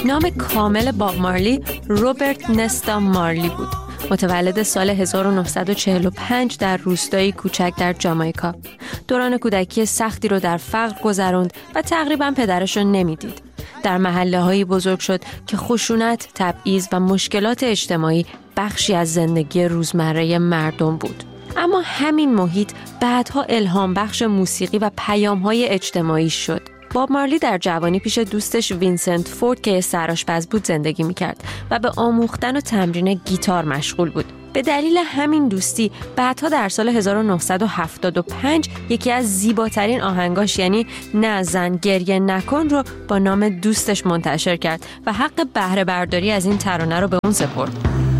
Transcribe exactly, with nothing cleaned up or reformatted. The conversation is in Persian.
نام کامل باب مارلی روبرت نستا مارلی بود. متولد سال هزار و نهصد و چهل و پنج در روستایی کوچک در جامائیکا. دوران کودکی سختی رو در فقر گذروند و تقریباً پدرش رو نمیدید. در محله‌هایی بزرگ شد که خشونت، تبعیض و مشکلات اجتماعی بخشی از زندگی روزمره مردم بود. اما همین محیط بعدها الهام بخش موسیقی و پیام‌های اجتماعی شد. باب مارلی در جوانی پیش دوستش وینسنت فورد که سرآشپز بود زندگی می‌کرد و به آموختن و تمرین گیتار مشغول بود. به دلیل همین دوستی بعدها در سال هزار و نهصد و هفتاد و پنج یکی از زیباترین آهنگاش یعنی نه زن گریه نکن رو با نام دوستش منتشر کرد و حق بهره برداری از این ترانه رو به اون سپرد.